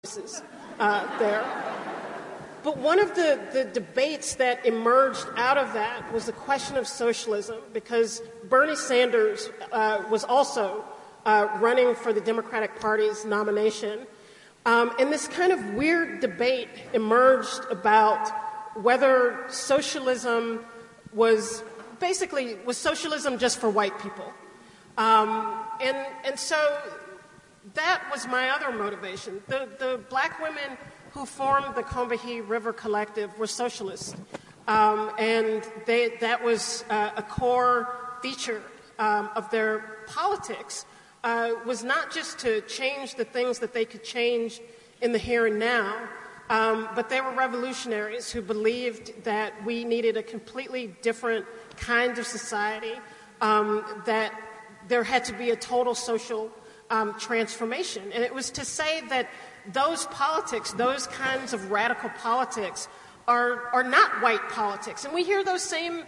there. But one of the debates that emerged out of that was the question of socialism, because Bernie Sanders was also running for the Democratic Party's nomination. And this kind of weird debate emerged about whether socialism was socialism just for white people. And so that was my other motivation. The black women who formed the Combahee River Collective were socialists. And that was a core feature of their politics, was not just to change the things that they could change in the here and now, but they were revolutionaries who believed that we needed a completely different kind of society, that there had to be a total social transformation. And it was to say that those politics, those kinds of radical politics, are not white politics. And we hear those same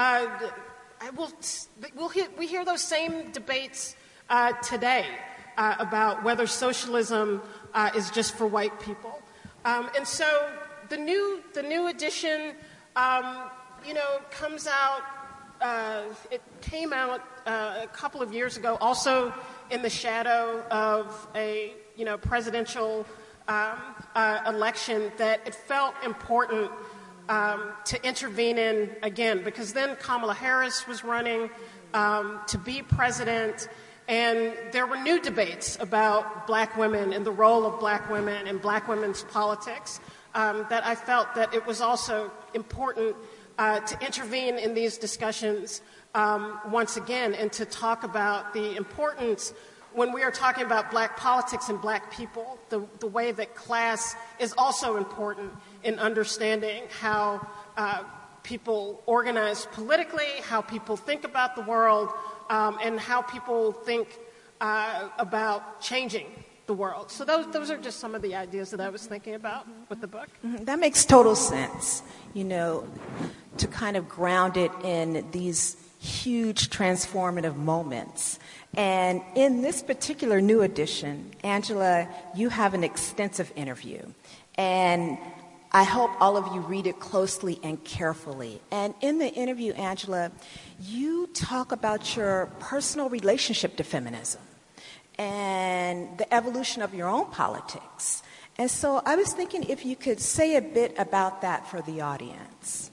we hear those same debates today about whether socialism is just for white people. And so the new edition, comes out. It came out a couple of years ago, also in the shadow of a presidential election that it felt important to intervene in again, because then Kamala Harris was running to be president, and there were new debates about black women and the role of black women and black women's politics, that I felt that it was also important to intervene in these discussions once again, and to talk about the importance, when we are talking about black politics and black people, the way that class is also important in understanding how people organize politically, how people think about the world, and how people think about changing the world. So those are just some of the ideas that I was thinking about with the book. Mm-hmm. That makes total sense, to kind of ground it in these huge transformative moments. And in this particular new edition, Angela, you have an extensive interview. And I hope all of you read it closely and carefully. And in the interview, Angela, you talk about your personal relationship to feminism and the evolution of your own politics. And so I was thinking if you could say a bit about that for the audience.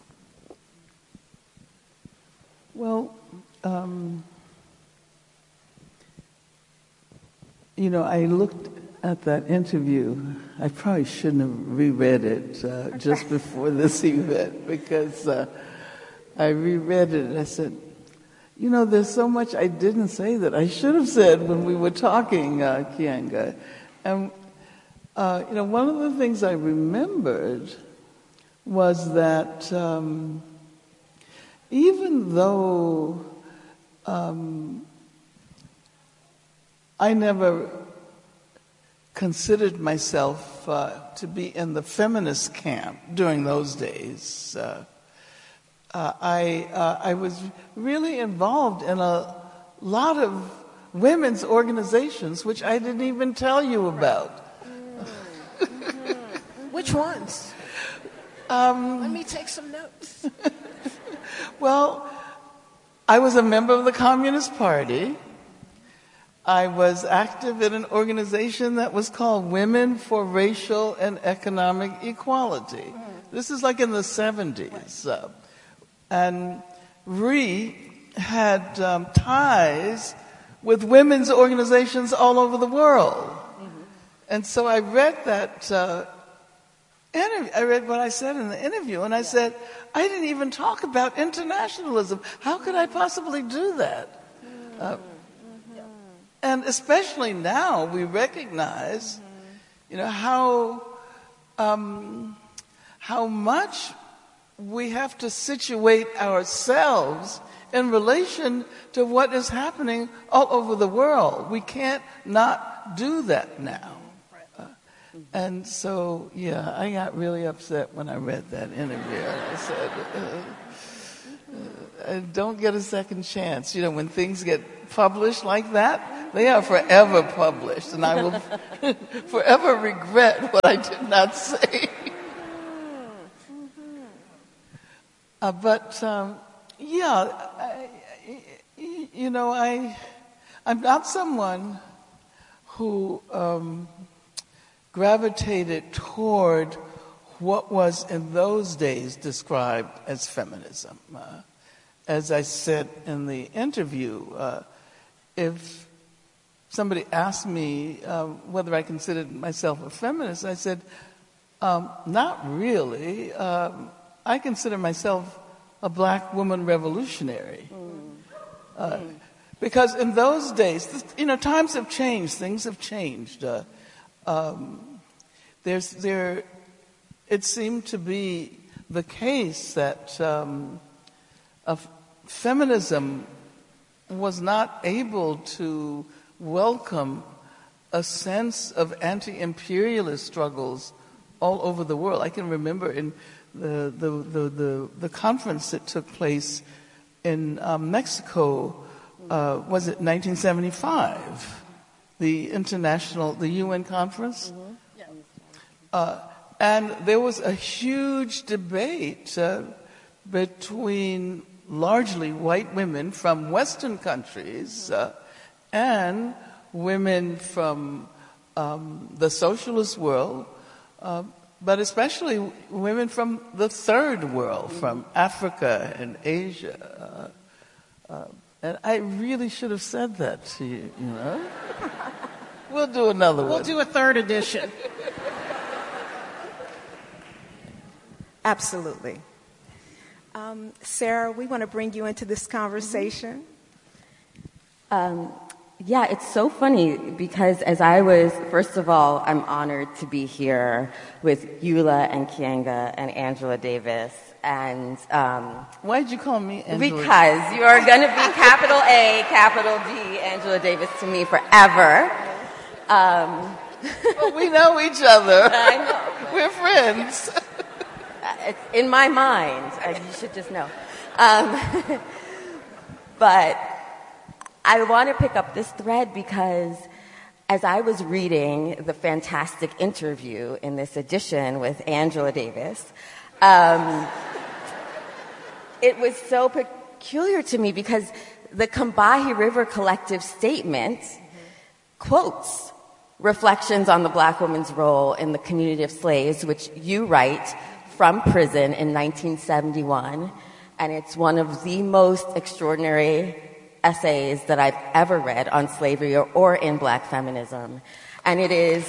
Well, I looked at that interview. I probably shouldn't have reread it just before this event, because I reread it and I said, there's so much I didn't say that I should have said when we were talking, Kianga. And, one of the things I remembered was that even though I never considered myself to be in the feminist camp during those days, I was really involved in a lot of women's organizations, which I didn't even tell you about. Which ones? Let me take some notes. Well, I was a member of the Communist Party. I was active in an organization that was called Women for Racial and Economic Equality. This is like in the 70s. And RE had ties with women's organizations all over the world. And so I read that interview. I read what I said in the interview, and I said, I didn't even talk about internationalism. How could I possibly do that? And especially now, we recognize, how much we have to situate ourselves in relation to what is happening all over the world. We can't not do that now. And so, I got really upset when I read that interview. I said, I don't get a second chance. When things get published like that, They are forever published, and I will forever regret what I did not say. I'm not someone who gravitated toward what was in those days described as feminism. As I said in the interview, if somebody asked me whether I considered myself a feminist, I said, not really. I consider myself a black woman revolutionary. Because in those days, times have changed, things have changed. It seemed to be the case that feminism was not able to welcome a sense of anti-imperialist struggles all over the world. I can remember in the conference that took place in Mexico, was it 1975? The UN conference? Mm-hmm. And there was a huge debate between largely white women from Western countries and women from the socialist world, but especially women from the third world, from Africa and Asia. And I really should have said that to you, We'll do another one. We'll do a third edition. Absolutely. Sarah, we want to bring you into this conversation. Yeah, it's so funny because first of all, I'm honored to be here with Eula and Kianga and Angela Davis. And why did you call me Angela? Because you are going to be capital A, capital D, Angela Davis to me forever. Well, we know each other. I know. We're friends. It's in my mind. You should just know. But I want to pick up this thread because as I was reading the fantastic interview in this edition with Angela Davis, it was so peculiar to me because the Combahee River Collective statement quotes reflections on the black woman's role in the community of slaves, which you write from prison in 1971. And it's one of the most extraordinary essays that I've ever read on slavery or in black feminism. And it is...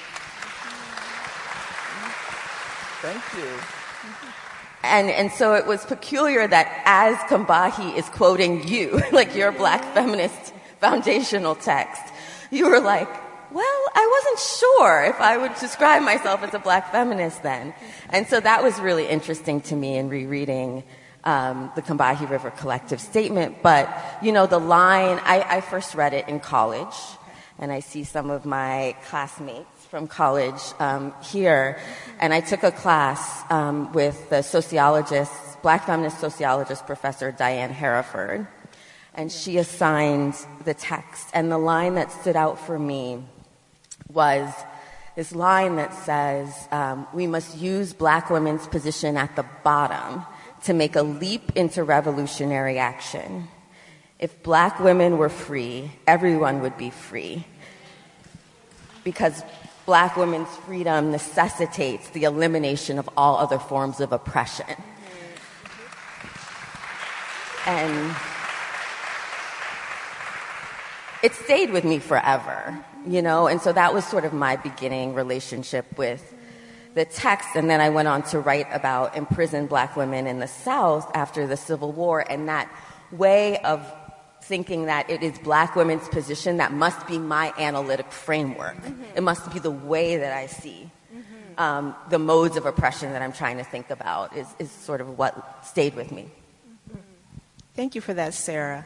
Thank you. And so it was peculiar that as Combahee is quoting you, like your black feminist foundational text, you were like, well, I wasn't sure if I would describe myself as a black feminist then. And so that was really interesting to me in rereading the Combahee River Collective statement. But, the line, I first read it in college, and I see some of my classmates from college here, and I took a class with the black feminist sociologist professor Diane Hereford, and she assigned the text. And the line that stood out for me was this line that says, we must use black women's position at the bottom to make a leap into revolutionary action. If black women were free, everyone would be free. Because black women's freedom necessitates the elimination of all other forms of oppression. And it stayed with me forever, and so that was sort of my beginning relationship with the text. And then I went on to write about imprisoned black women in the South after the Civil War, and that way of thinking that it is black women's position that must be my analytic framework. Mm-hmm. It must be the way that I see the modes of oppression that I'm trying to think about is sort of what stayed with me. Thank you for that, Sarah.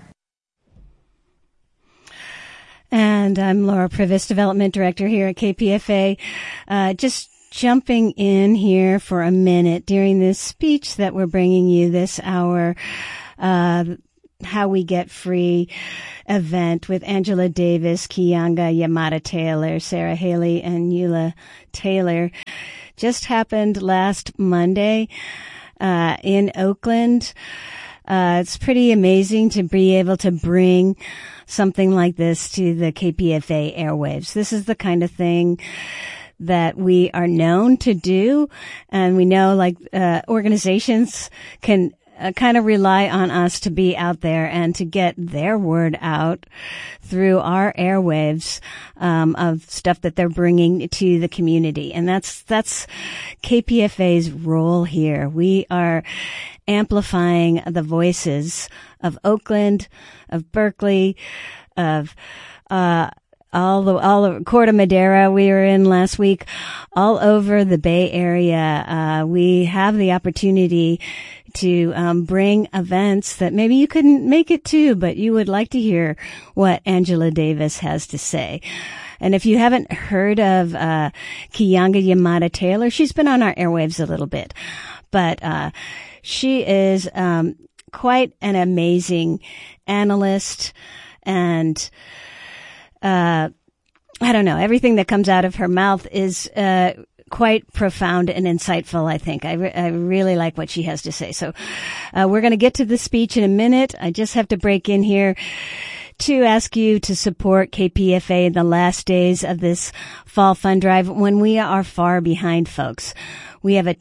And I'm Laura Privis, Development Director here at KPFA. Just jumping in here for a minute during this speech that we're bringing you this hour. How We Get Free event with Angela Davis, Keeanga-Yamahtta Taylor, Sarah Haley, and Eula Taylor just happened last Monday in Oakland. It's pretty amazing to be able to bring something like this to the KPFA airwaves. This is the kind of thing that we are known to do, and we know organizations can kind of rely on us to be out there and to get their word out through our airwaves of stuff that they're bringing to the community. And that's KPFA's role here. We are amplifying the voices of Oakland, of Berkeley, of all of Corte Madera we were in last week, all over the Bay Area. We have the opportunity to bring events that maybe you couldn't make it to, but you would like to hear what Angela Davis has to say. And if you haven't heard of Keeanga-Yamahtta Taylor, she's been on our airwaves a little bit, but she is quite an amazing analyst, and I don't know, everything that comes out of her mouth is quite profound and insightful, I think. I really like what she has to say. So we're going to get to the speech in a minute. I just have to break in here to ask you to support KPFA in the last days of this fall fund drive when we are far behind, folks. We have a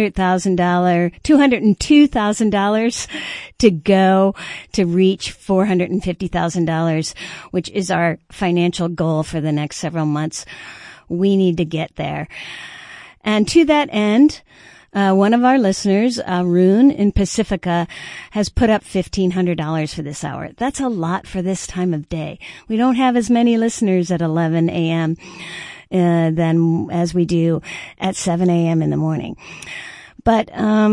$202,000 to go to reach $450,000, which is our financial goal for the next several months. We need to get there. And to that end, one of our listeners, Arun in Pacifica, has put up $1,500 for this hour. That's a lot for this time of day. We don't have as many listeners at 11 a.m. Than as we do at 7 a.m. in the morning. But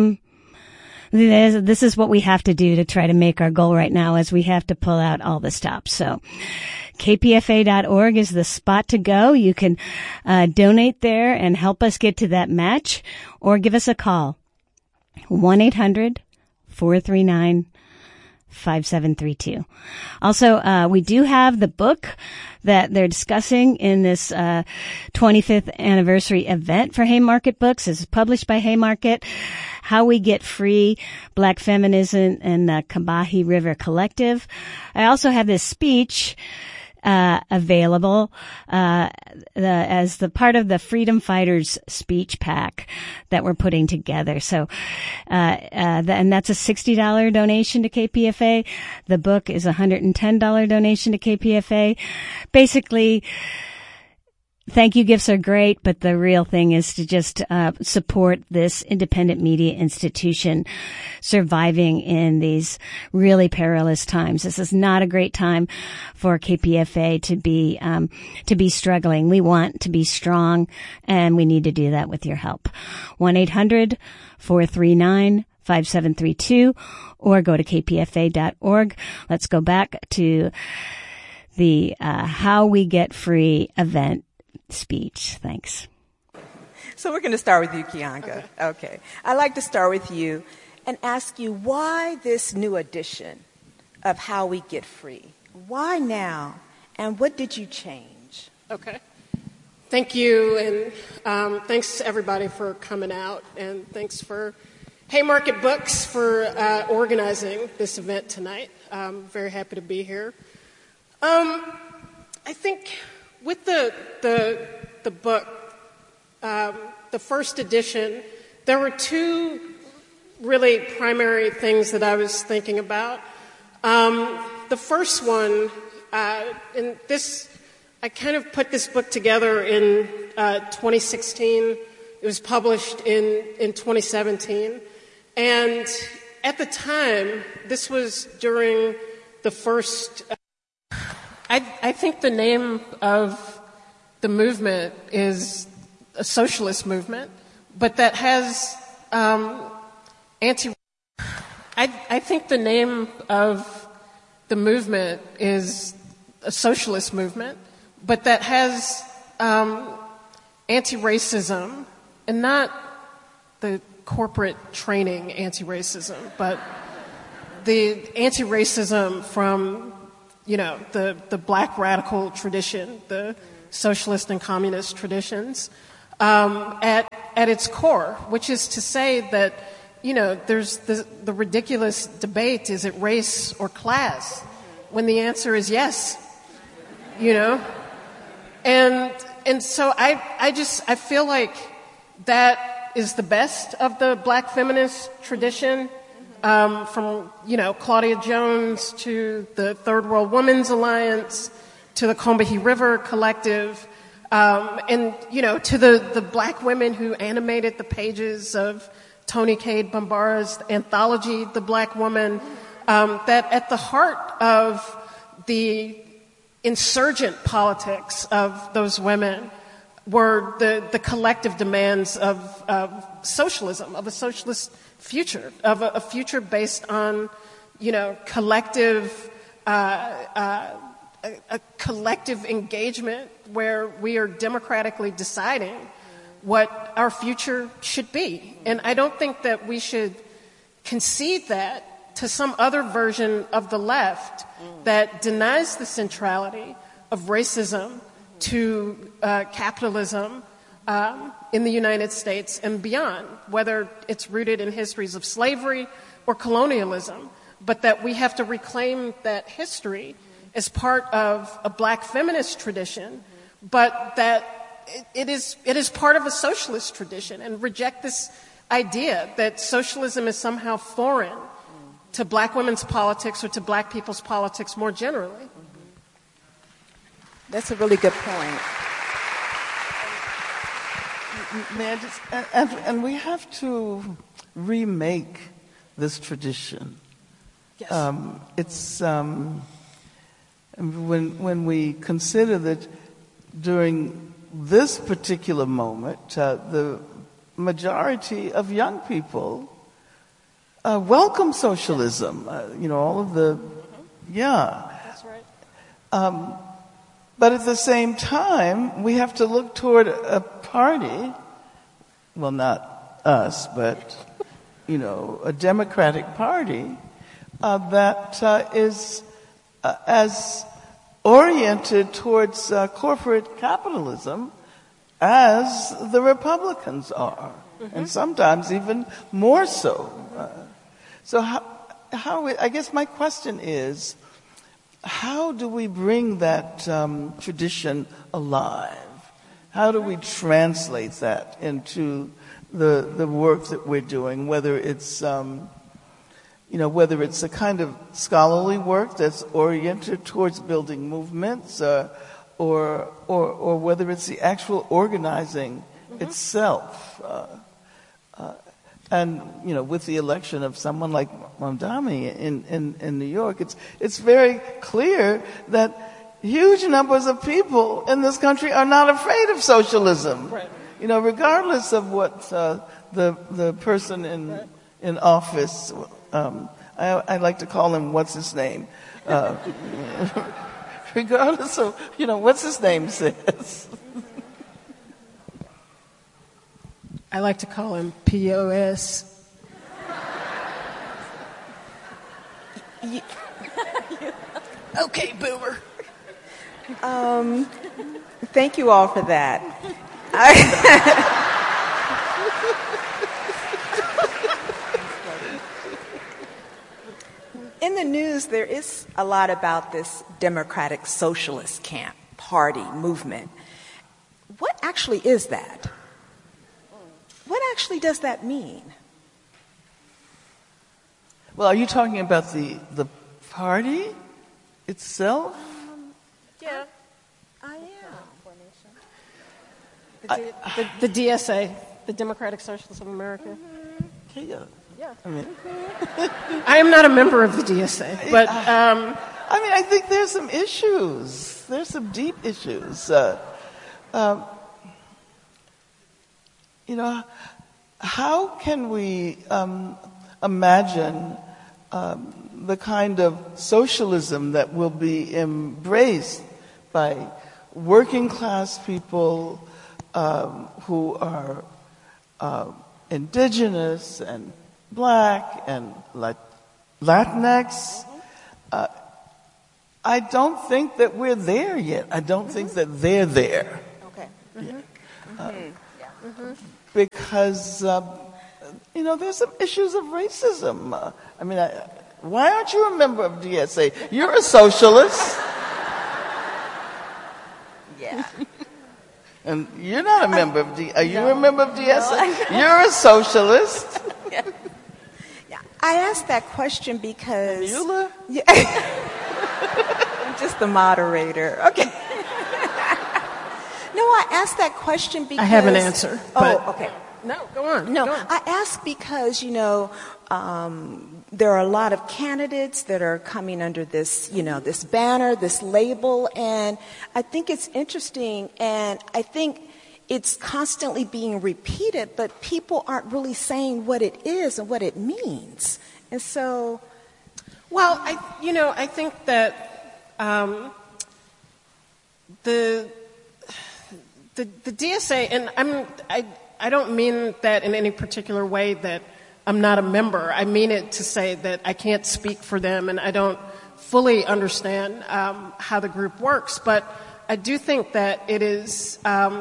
this is what we have to do to try to make our goal right now, as we have to pull out all the stops. So kpfa.org is the spot to go. You can donate there and help us get to that match, or give us a call. 1-800-439-5732. Also, we do have the book that they're discussing in this 25th anniversary event for Haymarket Books. This is published by Haymarket. How We Get Free, Black Feminism and the Combahee River Collective. I also have this speech available as the part of the Freedom Fighters speech pack that we're putting together. So and that's a $60 donation to KPFA. The book is a $110 donation to KPFA. Basically, thank you gifts are great, but the real thing is to just support this independent media institution surviving in these really perilous times. This is not a great time for KPFA to be struggling. We want to be strong, and we need to do that with your help. 1-800-439-5732, or go to kpfa.org. Let's go back to the How We Get Free event speech. Thanks. So we're going to start with you, Keeanga. Okay. I'd like to start with you and ask you why this new edition of How We Get Free? Why now? And what did you change? Okay. Thank you, and thanks to everybody for coming out, and thanks for Haymarket Books for organizing this event tonight. I'm very happy to be here. I think with the book, the first edition, there were two really primary things that I was thinking about. The first one, and this, I kind of put this book together in 2016. It was published in 2017. And at the time, this was during the first... I think the name of the movement is a socialist movement, but that has I think the name of the movement is a socialist movement, but that has anti-racism, and not the corporate training anti-racism, but the anti-racism from, the black radical tradition, the socialist and communist traditions, at its core, which is to say that, there's the ridiculous debate, is it race or class? When the answer is yes, And so I feel like that is the best of the black feminist tradition, from, Claudia Jones to the Third World Women's Alliance to the Combahee River Collective, and, to the black women who animated the pages of Toni Cade Bambara's anthology, The Black Woman, that at the heart of the insurgent politics of those women were the collective demands of socialism, of a socialist future, of a future based on, collective, a collective engagement where we are democratically deciding what our future should be. And I don't think that we should concede that to some other version of the left that denies the centrality of racism to capitalism in the United States and beyond, whether it's rooted in histories of slavery or colonialism, but that we have to reclaim that history as part of a black feminist tradition, but that it is part of a socialist tradition, and reject this idea that socialism is somehow foreign to black women's politics or to black people's politics more generally. That's a really good point. May I just, and we have to remake this tradition. Yes. It's when we consider that during this particular moment, the majority of young people welcome socialism. All of the, That's right. But at the same time, we have to look toward a party, well, not us, but, a Democratic Party that is as oriented towards corporate capitalism as the Republicans are, and sometimes even more so. So how I guess my question is, how do we bring that tradition alive? How do we translate that into the work that we're doing, whether it's whether it's a kind of scholarly work that's oriented towards building movements, or whether it's the actual organizing itself. And with the election of someone like Mamdani in New York, it's very clear that huge numbers of people in this country are not afraid of socialism. Right. Regardless of what the person in office. I like to call him what's his name. Regardless of what's his name says. I like to call him POS. Okay, boomer. Thank you all for that. In the news, there is a lot about this Democratic Socialist camp, party, movement. What actually is that? What actually does that mean? Well, are you talking about the party itself? Yeah. I am. The DSA, the Democratic Socialists of America. Yeah. Yeah. I mean, I am not a member of the DSA, but I think there's some issues. There's some deep issues. How can we imagine the kind of socialism that will be embraced by working class people who are indigenous and black and Latinx. I don't think that we're there yet. I don't think that they're there. Okay. Because, there's some issues of racism. Why aren't you a member of DSA? You're a socialist. Yeah. And you're not a member of DSA. Are you a member of DSA? You're a socialist. Yeah. I asked that question because... Eula? Yeah. I'm just the moderator. Okay. No, I asked that question because... I have an answer. But okay. No, go on. No, go on. I asked because, there are a lot of candidates that are coming under this, this banner, this label, and I think it's interesting, and I think it's constantly being repeated, but people aren't really saying what it is and what it means. And so... Well, I think that the DSA, and I don't mean that in any particular way that I'm not a member. I mean it to say that I can't speak for them, and I don't fully understand how the group works. But I do think that it is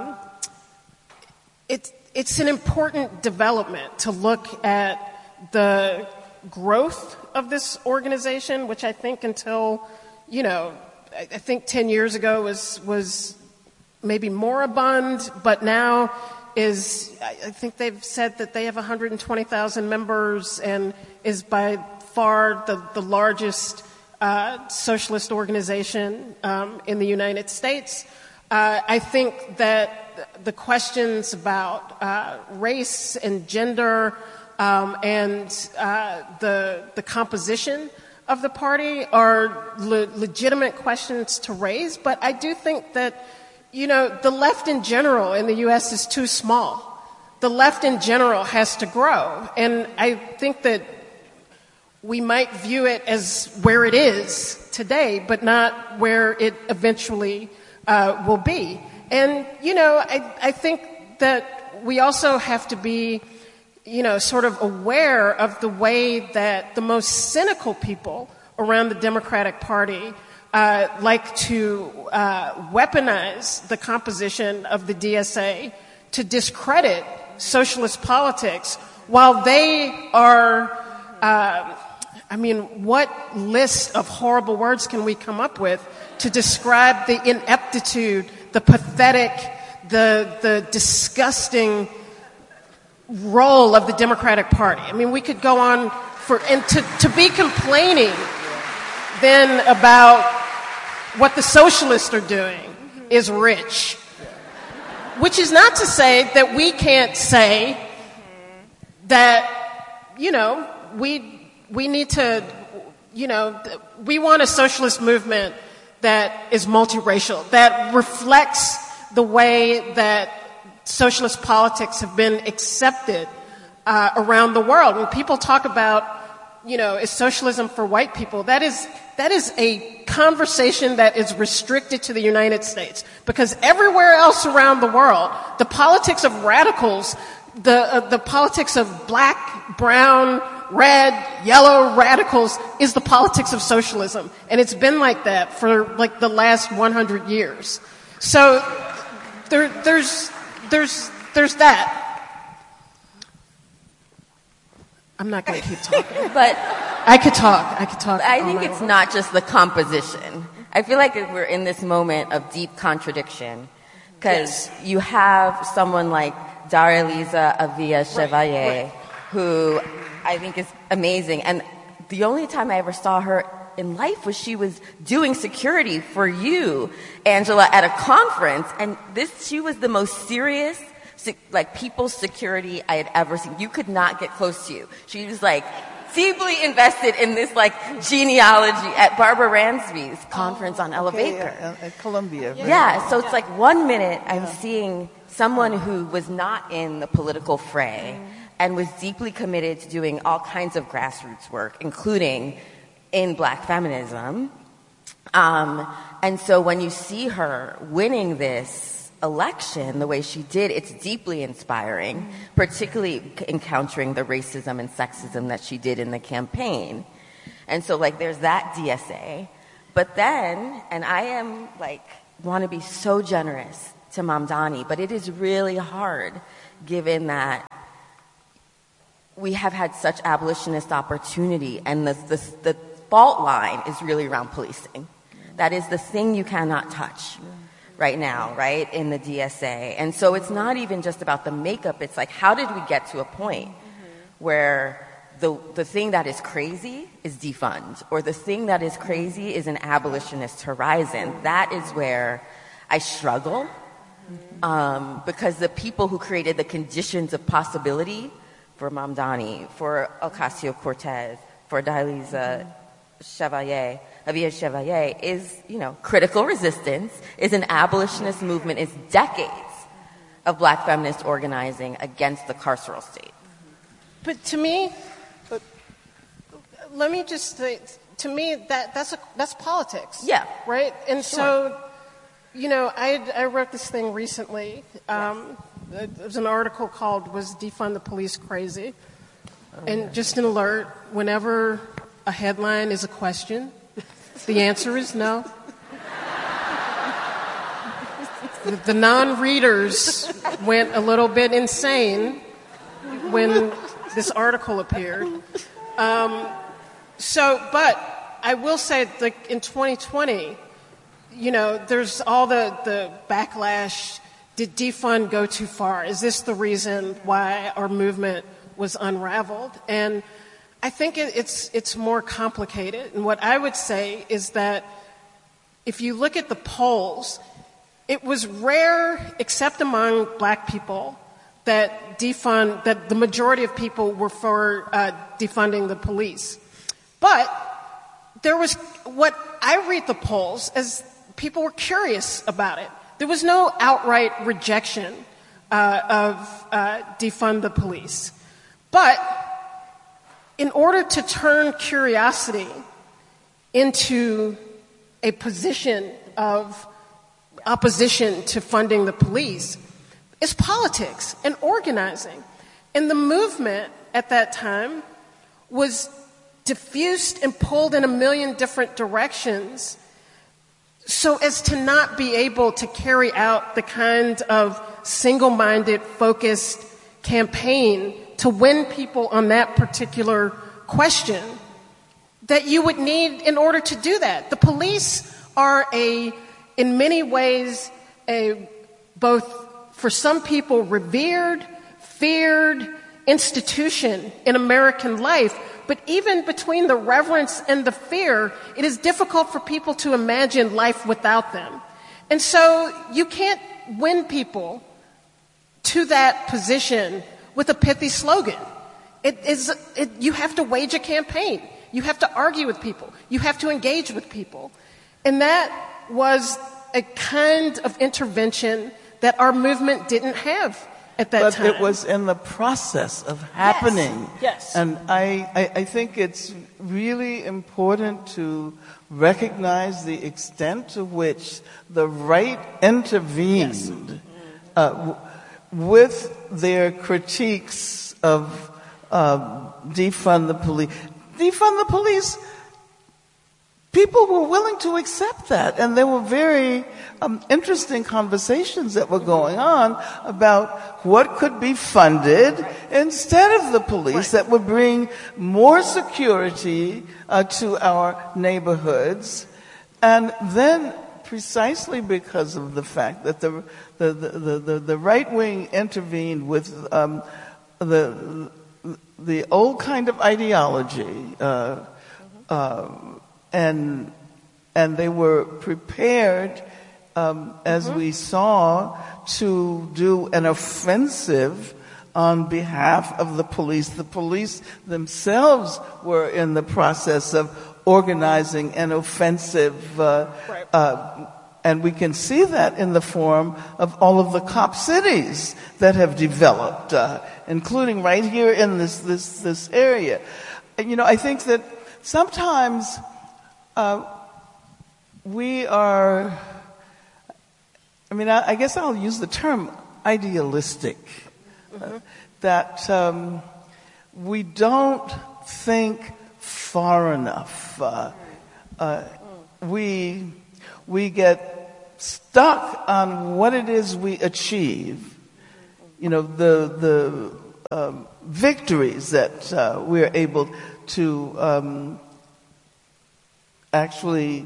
it's an important development to look at the growth of this organization, which I think until, I think 10 years ago was maybe moribund, but now is, I think they've said that they have 120,000 members and is by far the largest socialist organization in the United States. I think that the questions about race and gender and the composition of the party are legitimate questions to raise, but I do think that, the left in general in the U.S. is too small. The left in general has to grow, and I think that we might view it as where it is today, but not where it eventually will be. And, I think that we also have to be, sort of aware of the way that the most cynical people around the Democratic Party like to weaponize the composition of the DSA to discredit socialist politics, while they are, what list of horrible words can we come up with to describe the ineptitude, the pathetic, the disgusting role of the Democratic Party? I mean, we could go on to be complaining then about what the socialists are doing is rich. Which is not to say that we can't say that, we need to, we want a socialist movement that is multiracial, that reflects the way that socialist politics have been accepted around the world. When people talk about, is socialism for white people, that is a conversation that is restricted to the United States, because everywhere else around the world, the politics of radicals, the politics of black, brown, red, yellow radicals is the politics of socialism, and it's been like that for like the last 100 years. So there's that. I'm not going to keep talking. But I could talk. I think it's not just the composition. I feel like we're in this moment of deep contradiction, because you have someone like Darelisa Avila Chevalier, who I think is amazing. And the only time I ever saw her in life was she was doing security for you, Angela, at a conference. And she was the most serious, people's security I had ever seen. You could not get close to you. She was deeply invested in this genealogy at Barbara Ransby's conference on Ella Baker. At Columbia. Right? Yeah, so it's 1 minute I'm seeing someone who was not in the political fray and was deeply committed to doing all kinds of grassroots work, including in black feminism. And so when you see her winning this election the way she did, it's deeply inspiring, particularly encountering the racism and sexism that she did in the campaign. And so, like, there's that DSA. But then, and I am, like, want to be so generous to Mamdani, but it is really hard given that we have had such abolitionist opportunity, and the fault line is really around policing. That is the thing you cannot touch right now, right, in the DSA. And so it's not even just about the makeup. It's like, how did we get to a point where the thing that is crazy is defund, or the thing that is crazy is an abolitionist horizon? That is where I struggle, because the people who created the conditions of possibility for Mamdani, for Ocasio-Cortez, for Dalisa Chevalier, Avia Chevalier, is, critical resistance, is an abolitionist movement, is decades of black feminist organizing against the carceral state. But to me, let me just say, to me, that's politics. Yeah. Right? And so, I wrote this thing recently. It was an article called "Was Defund the Police Crazy?" And just an alert, whenever a headline is a question, the answer is no. The non-readers went a little bit insane when this article appeared. But I will say, like, in 2020, there's all the backlash. Did defund go too far? Is this the reason why our movement was unraveled? And I think it's more complicated. And what I would say is that if you look at the polls, it was rare, except among black people, that the majority of people were for defunding the police. But there was, what I read the polls as people were curious about it. There was no outright rejection of defund the police. But in order to turn curiosity into a position of opposition to funding the police, is politics and organizing. And the movement at that time was diffused and pulled in a million different directions, so as to not be able to carry out the kind of single-minded, focused campaign to win people on that particular question that you would need in order to do that. The police are in many ways, both for some people revered, feared institution in American life. But even between the reverence and the fear, it is difficult for people to imagine life without them. And so you can't win people to that position with a pithy slogan. You have to wage a campaign. You have to argue with people. You have to engage with people. And that was a kind of intervention that our movement didn't have at that time. But it was in the process of happening. Yes. And I think it's really important to recognize the extent to which the right intervened with their critiques of defund the police. Defund the police, people were willing to accept that, and there were very interesting conversations that were going on about what could be funded instead of the police that would bring more security to our neighborhoods. And then, precisely because of the fact that the right wing intervened with the old kind of ideology, and they were prepared, as we saw, to do an offensive on behalf of the police. The police themselves were in the process of organizing an offensive, and we can see that in the form of all of the cop cities that have developed, including right here in this area. And, I think that sometimes we are, I guess I'll use the term idealistic, that we don't think far enough. We get stuck on what it is we achieve. The victories that we're able to actually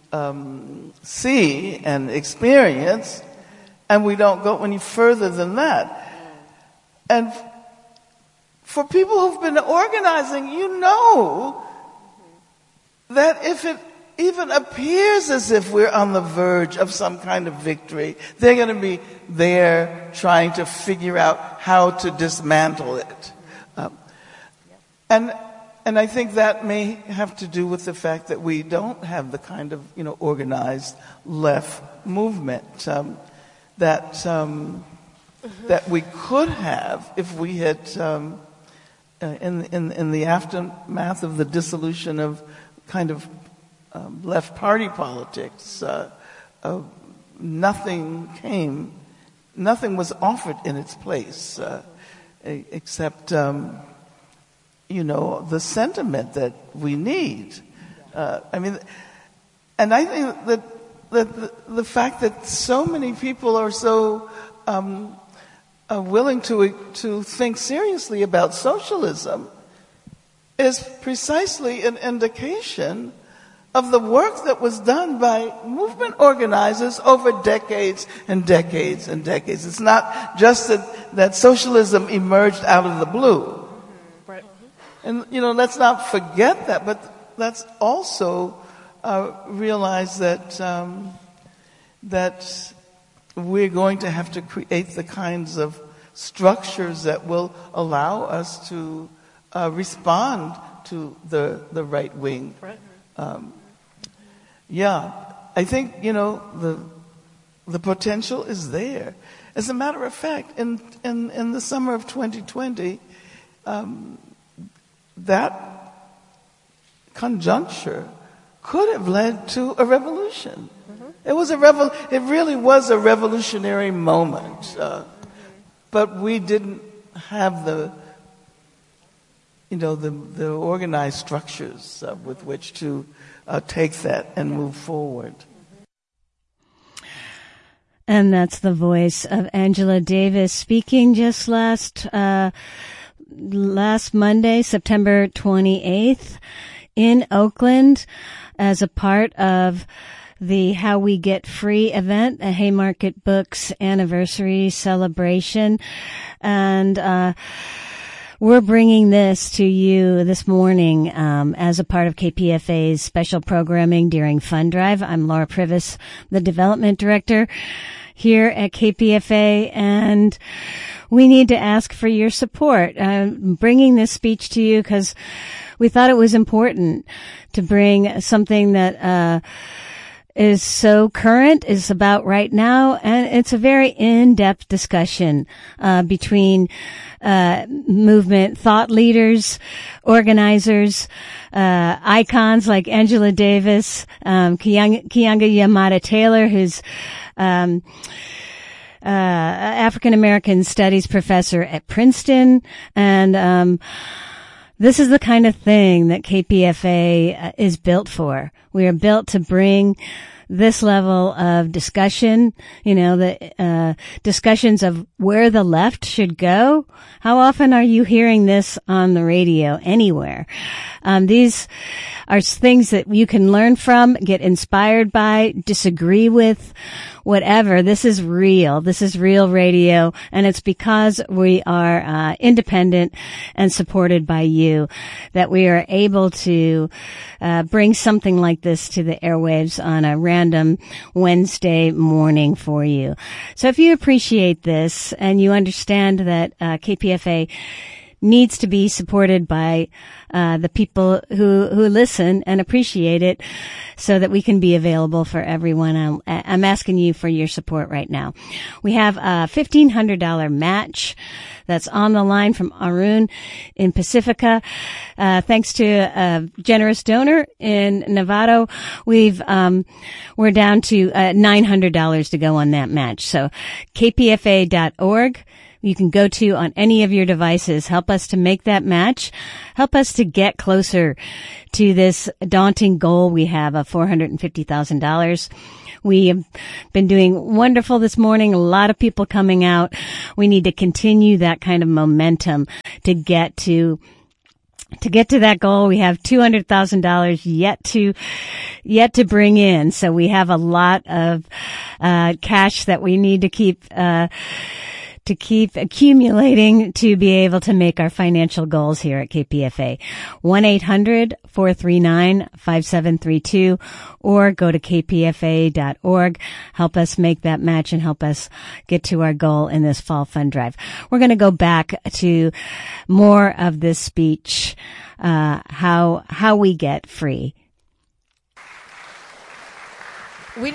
see and experience, and we don't go any further than that. And for people who've been organizing, you know that if it even appears as if we're on the verge of some kind of victory, they're going to be there trying to figure out how to dismantle it. And I think that may have to do with the fact that we don't have the kind of, organized left movement that we could have if we had, in the aftermath of the dissolution of kind of left party politics, nothing was offered in its place except the sentiment that we need. And I think that the fact that so many people are so willing to think seriously about socialism is precisely an indication of the work that was done by movement organizers over decades and decades and decades. It's not just that socialism emerged out of the blue. And, let's not forget that, but let's also realize that we're going to have to create the kinds of structures that will allow us to respond to the right wing. I think, the potential is there. As a matter of fact, in the summer of 2020, that conjuncture could have led to a revolution. Mm-hmm. It really was a revolutionary moment, but we didn't have the organized structures with which to take that and move forward. And that's the voice of Angela Davis speaking just last Monday, September 28th, in Oakland as a part of the How We Get Free event, a Haymarket Books anniversary celebration. And we're bringing this to you this morning as a part of KPFA's special programming during Fund Drive. I'm Laura Privis, the development director here at KPFA, and we need to ask for your support. Bringing this speech to you because we thought it was important to bring something that is so current, is about right now, and it's a very in-depth discussion between movement thought leaders, organizers, icons like Angela Davis, Keeanga-Yamahtta Taylor, who's African American Studies professor at Princeton, and this is the kind of thing that KPFA is built for. We are built to bring this level of discussion, the discussions of where the left should go. How often are you hearing this on the radio anywhere? These are things that you can learn from, get inspired by, disagree with, whatever. This is real. This is real radio, and it's because we are independent and supported by you that we are able to bring something like this to the airwaves on a random Wednesday morning for you. So if you appreciate this and you understand that KPFA needs to be supported by the people who listen and appreciate it so that we can be available for everyone. I'm asking you for your support right now. We have a $1,500 match that's on the line from Arun in Pacifica. Thanks to a generous donor in Novato, we're down to $900 to go on that match. So kpfa.org you can go to on any of your devices. Help us to make that match. Help us to get closer to this daunting goal we have of $450,000. We have been doing wonderful this morning. A lot of people coming out. We need to continue that kind of momentum to get to that goal. We have $200,000 yet to bring in. So we have a lot of cash that we need to keep accumulating to be able to make our financial goals here at KPFA. 1-800-439-5732 or go to kpfa.org. Help us make that match and help us get to our goal in this fall fund drive. We're going to go back to more of this speech, how we get free. We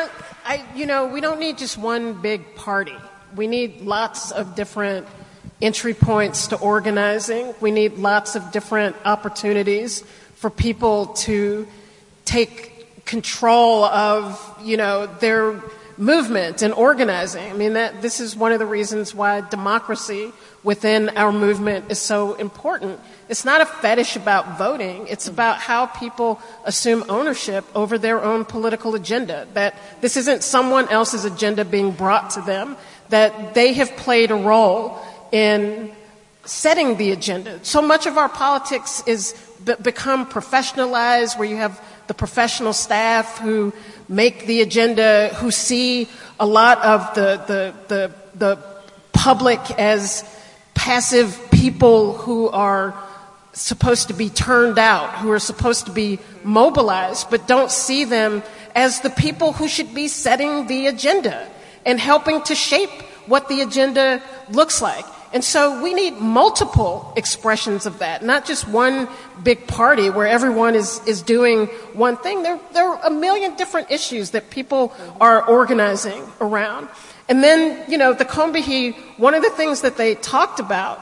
don't need just one big party. We need lots of different entry points to organizing. We need lots of different opportunities for people to take control of, their movement and organizing. I mean, this is one of the reasons why democracy within our movement is so important. It's not a fetish about voting. It's about how people assume ownership over their own political agenda, that this isn't someone else's agenda being brought to them, that they have played a role in setting the agenda. So much of our politics is become professionalized, where you have the professional staff who make the agenda, who see a lot of the public as passive people who are supposed to be turned out, who are supposed to be mobilized, but don't see them as the people who should be setting the agenda and helping to shape what the agenda looks like. And so we need multiple expressions of that, not just one big party where everyone is doing one thing. There are a million different issues that people are organizing around. And then, the Combahee, one of the things that they talked about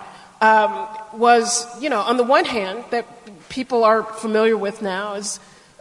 was, on the one hand, that people are familiar with now is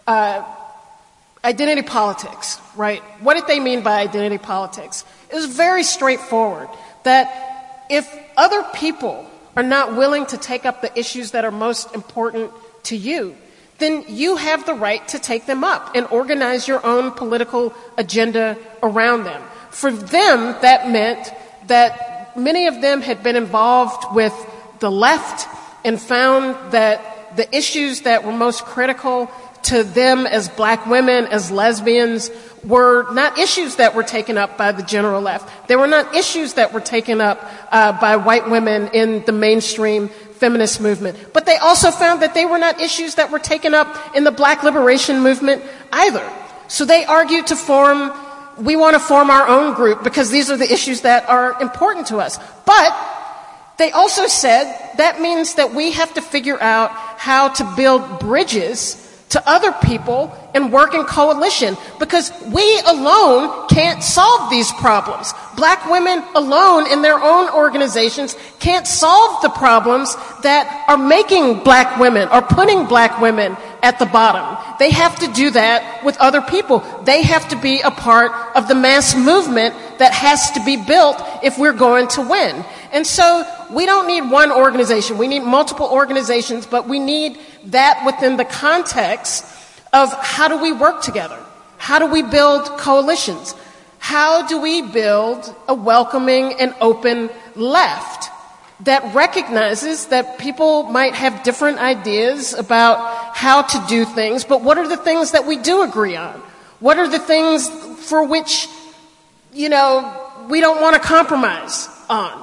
identity politics, right? What did they mean by identity politics? It was very straightforward, that if other people are not willing to take up the issues that are most important to you, then you have the right to take them up and organize your own political agenda around them. For them, that meant that many of them had been involved with the left and found that the issues that were most critical to them as black women, as lesbians, were not issues that were taken up by the general left. They were not issues that were taken up by white women in the mainstream feminist movement. But they also found that they were not issues that were taken up in the black liberation movement either. So they argued we want to form our own group because these are the issues that are important to us. But they also said that means that we have to figure out how to build bridges to other people and work in coalition, because we alone can't solve these problems. Black women alone in their own organizations can't solve the problems that are making black women, or putting black women at the bottom. They have to do that with other people. They have to be a part of the mass movement that has to be built if we're going to win. And so we don't need one organization. We need multiple organizations, but we need that within the context of how do we work together? How do we build coalitions? How do we build a welcoming and open left that recognizes that people might have different ideas about how to do things, but what are the things that we do agree on? What are the things for which, we don't want to compromise on?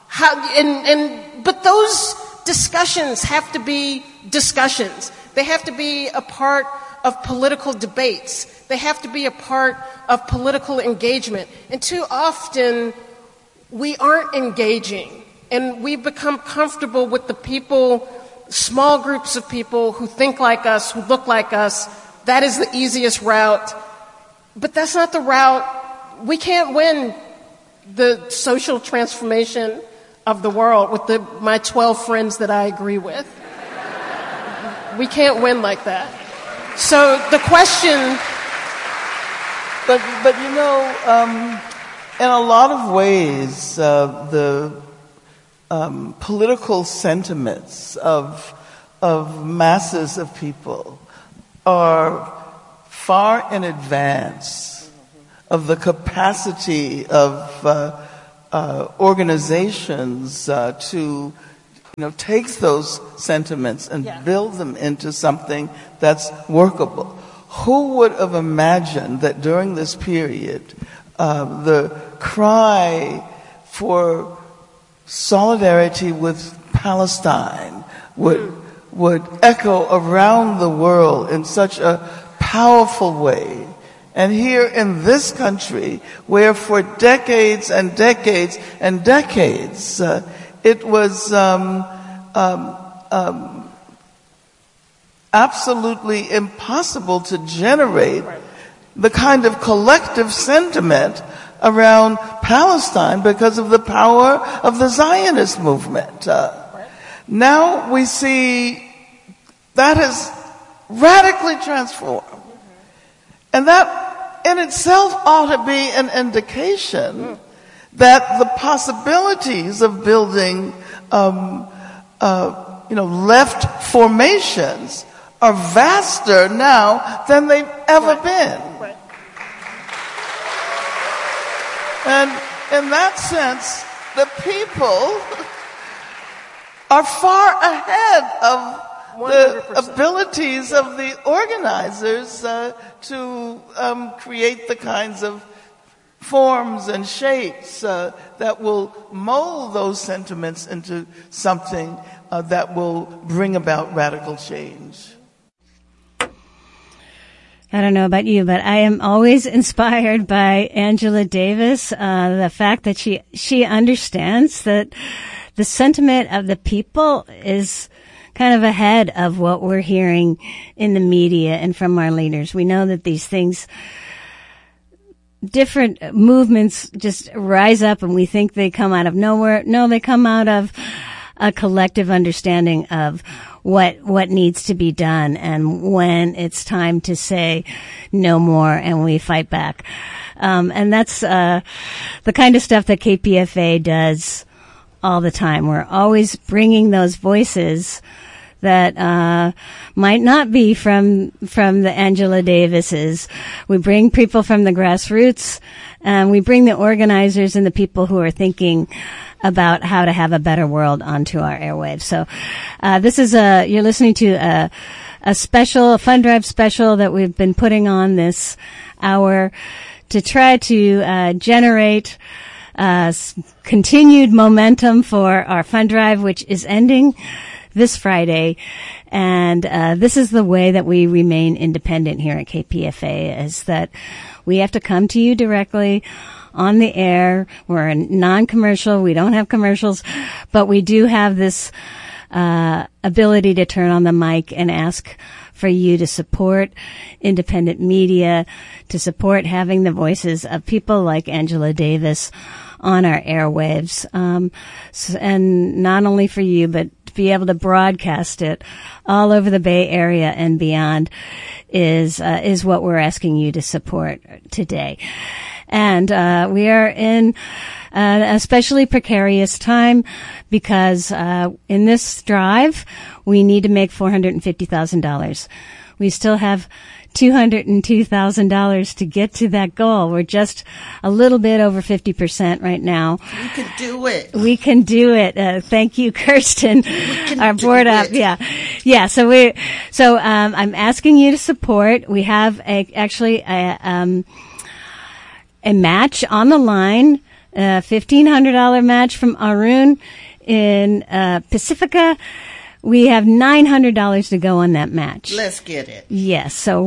But those discussions have to be discussions. They have to be a part of political debates. They have to be a part of political engagement. And too often, we aren't engaging. And we become comfortable with the people, small groups of people who think like us, who look like us. That is the easiest route. But that's not the route. We can't win the social transformation of the world with my 12 friends that I agree with. We can't win like that. So the question... But in a lot of ways, the political sentiments of masses of people are far in advance of the capacity of organizations to take those sentiments and build them into something that's workable. Who would have imagined that during this period, the cry for solidarity with Palestine would echo around the world in such a powerful way? And here in this country, where for decades and decades and decades, it was absolutely impossible to generate the kind of collective sentiment around Palestine because of the power of the Zionist movement. Now we see that has radically transformed. And that in itself ought to be an indication that the possibilities of building, left formations are vaster now than they've ever been. And in that sense, the people are far ahead of 100%. The abilities of the organizers to create the kinds of forms and shapes that will mold those sentiments into something that will bring about radical change. I don't know about you, but I am always inspired by Angela Davis. The fact that she understands that the sentiment of the people is kind of ahead of what we're hearing in the media and from our leaders. We know that these things, different movements just rise up and we think they come out of nowhere. No, they come out of a collective understanding of what needs to be done and when it's time to say no more and we fight back. And that's the kind of stuff that KPFA does all the time. We're always bringing those voices that might not be from the Angela Davises. We bring people from the grassroots, and we bring the organizers and the people who are thinking about how to have a better world onto our airwaves. So this is you're listening to a fund drive special that we've been putting on this hour to try to generate continued momentum for our fund drive, which is ending this Friday. And this is the way that we remain independent here at KPFA, is that we have to come to you directly on the air. We're a non-commercial. We don't have commercials, but we do have this ability to turn on the mic and ask for you to support independent media, to support having the voices of people like Angela Davis on our airwaves, and not only for you, but to be able to broadcast it all over the Bay Area and beyond is what we're asking you to support today. And we are in an especially precarious time because in this drive, we need to make $450,000. We still have $202,000 to get to that goal. We're just a little bit over 50% right now. We can do it. We can do it. Thank you, Kirsten, our board up. Yeah. So I'm asking you to support. We have a match on the line, a $1,500 match from Arun in Pacifica. We have $900 to go on that match. Let's get it. Yes. So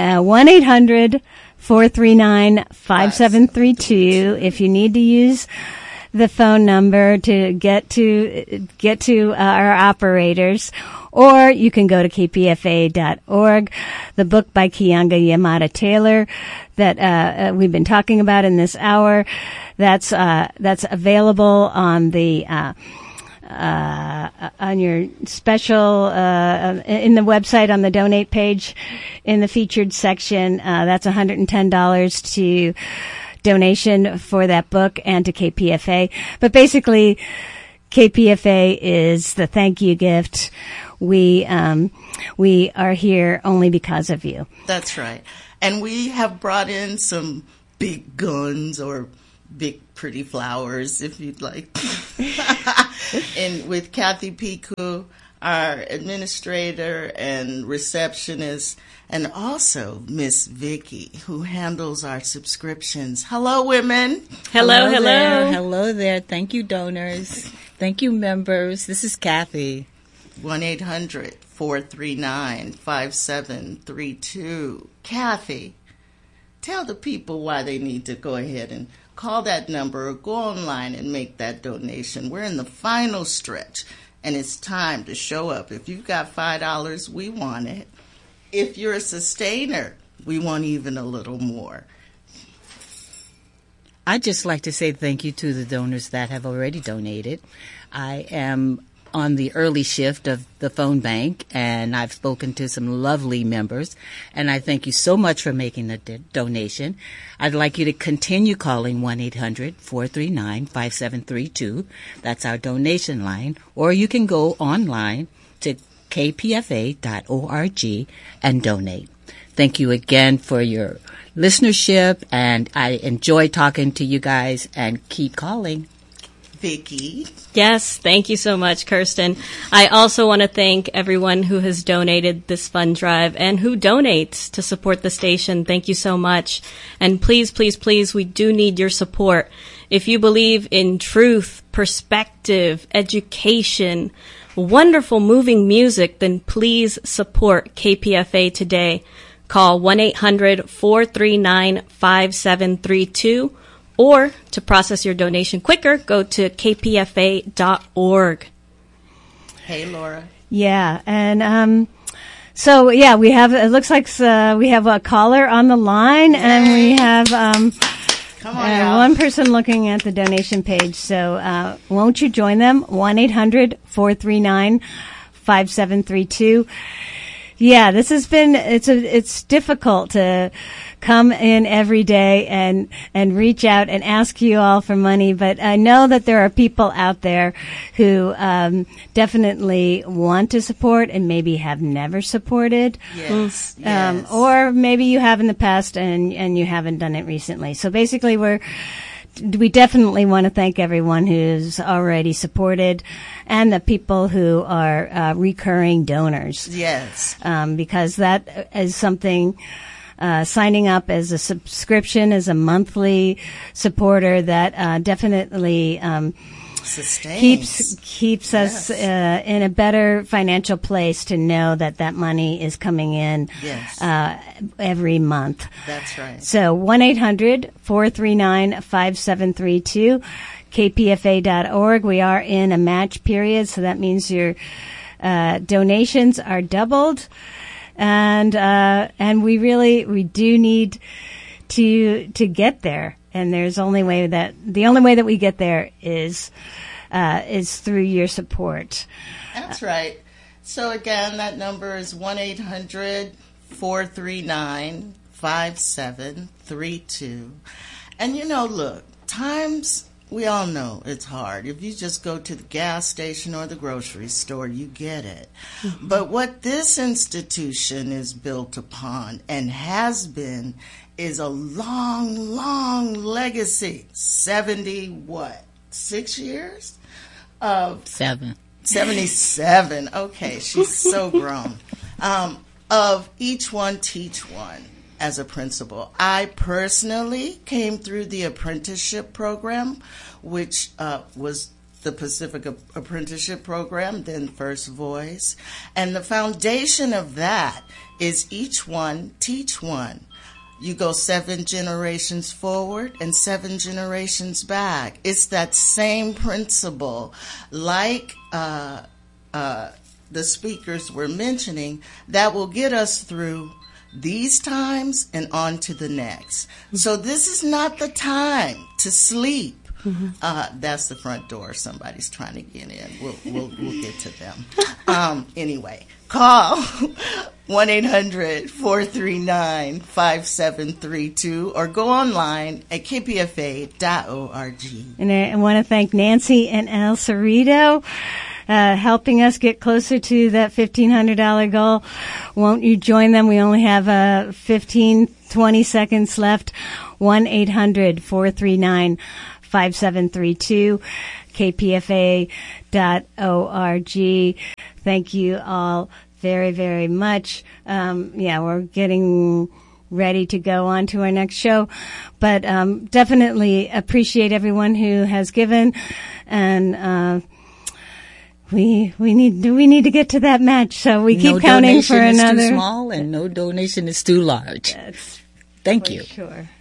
1-800-439-5732 if you need to use the phone number to get to our operators, or you can go to kpfa.org. The book by Keeanga-Yamahtta Taylor that we've been talking about in this hour, that's available on the on your special in the website on the donate page in the featured section. That's $110 to donation for that book and to KPFA. But basically, KPFA is the thank you gift. We are here only because of you. That's right. And we have brought in some big guns or big pretty flowers, if you'd like. And with Kathy Piku, our administrator and receptionist, and also Miss Vicky, who handles our subscriptions. Hello, women. Hello. There. Hello there. Thank you, donors. Thank you, members. This is Kathy. 1-800-439-5732. Kathy, tell the people why they need to go ahead and call that number or go online and make that donation. We're in the final stretch, and it's time to show up. If you've got $5, we want it. If you're a sustainer, we want even a little more. I'd just like to say thank you to the donors that have already donated. I am on the early shift of the phone bank, and I've spoken to some lovely members, and I thank you so much for making the donation. I'd like you to continue calling 1-800-439-5732. That's our donation line, or you can go online to kpfa.org and donate. Thank you again for your listenership, and I enjoy talking to you guys, and keep calling. Vicky. Yes, thank you so much, Kirsten. I also want to thank everyone who has donated this fund drive and who donates to support the station. Thank you so much. And please, please, please, we do need your support. If you believe in truth, perspective, education, wonderful moving music, then please support KPFA today. Call 1-800-439-5732. Or to process your donation quicker, go to kpfa.org. Hey, Laura. Yeah, and so yeah, we have. It looks like we have a caller on the line, Yay. And we have Come on, one person looking at the donation page. So won't you join them? 1-800-439-5732. Yeah, this has been. It's difficult to come in every day and reach out and ask you all for money, but I know that there are people out there who definitely want to support and maybe have never supported. Yes. Or maybe you have in the past and you haven't done it recently. So basically we definitely want to thank everyone who's already supported and the people who are recurring donors. Yes. Because that is something, signing up as a subscription, as a monthly supporter, that definitely sustains. keeps us in a better financial place to know that money is coming in every month. That's right. So 1-800-439-5732, kpfa.org. We are in a match period, so that means your donations are doubled, and we do need to get there. And the only way that we get there is through your support. That's right. So again, that number is 1-800-439-5732. And look, times we all know it's hard. If you just go to the gas station or the grocery store, you get it. Mm-hmm. But what this institution is built upon and has been is a long, long legacy. 6 years? 77. Okay, she's so grown. Of each one, teach one as a principal. I personally came through the apprenticeship program, which was the Pacific Apprenticeship Program, then First Voice. And the foundation of that is each one, teach one. You go 7 generations forward and 7 generations back. It's that same principle, like the speakers were mentioning, that will get us through these times and on to the next. So this is not the time to sleep. Mm-hmm. That's the front door. Somebody's trying to get in. We'll get to them. Anyway, call 1-800-439-5732 or go online at kpfa.org. And I want to thank Nancy and El Cerrito, helping us get closer to that $1,500 goal. Won't you join them? We only have 20 seconds left. 1-800-439-5732, kpfa.org. Thank you all very, very much. We're getting ready to go on to our next show, but definitely appreciate everyone who has given, and we need to get to that match. So we keep counting for another. No donation is too small, and no donation is too large. That's Thank you. Sure.